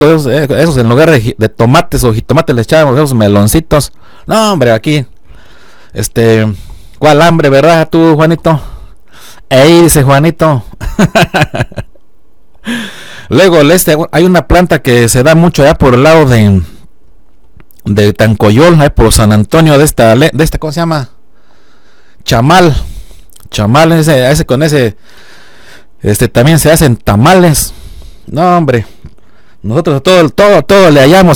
esos en lugar de tomates o jitomates le echábamos esos meloncitos. No, hombre, aquí, ¿cuál hambre, verdad, tú, Juanito? Ey, dice Juanito. Luego, hay una planta que se da mucho allá por el lado de Tancoyol, por San Antonio, de esta, ¿cómo se llama? Chamal, ese con ese, también se hacen tamales. No, hombre, nosotros a todo le hallamos,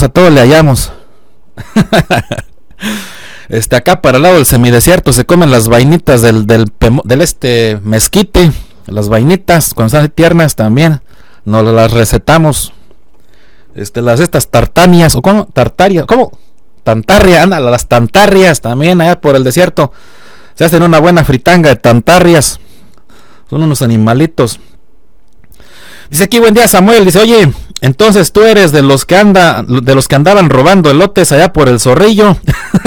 acá para el lado del semidesierto se comen las vainitas del mezquite, las vainitas cuando están tiernas también, nos las recetamos. Estas tartanias, o ¿cómo? Tartarias, ¿cómo? Tantarria, anda, las tantarrias también allá por el desierto. Se hacen una buena fritanga de tantarrias. Son unos animalitos. Dice aquí, buen día, Samuel. Dice, oye, entonces tú eres de los que andaban robando elotes allá por el Zorrillo.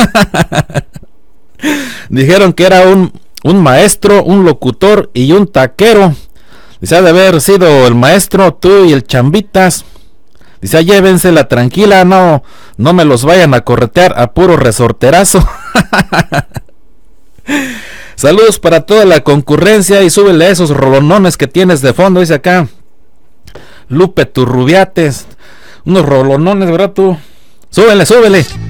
Dijeron que era un maestro, un locutor y un taquero. Dice, ha de haber sido el maestro, tú y el Chambitas. Dice, llévensela tranquila, no me los vayan a corretear a puro resorterazo. Saludos para toda la concurrencia y súbele a esos rolonones que tienes de fondo, dice acá Lupe Turrubiates. Unos rolonones, ¿verdad tú? Súbele.